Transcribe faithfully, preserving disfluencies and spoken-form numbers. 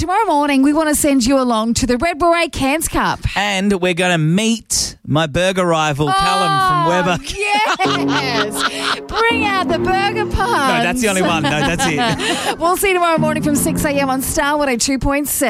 Tomorrow morning, we want to send you along to the Red Beret Cairns Cup. And we're going to meet my burger rival, Oh, Callum from Weber. Yes. Bring out the burger puns. No, that's the only one. No, that's it. We'll see you tomorrow morning from six a.m. on Star one oh two point seven.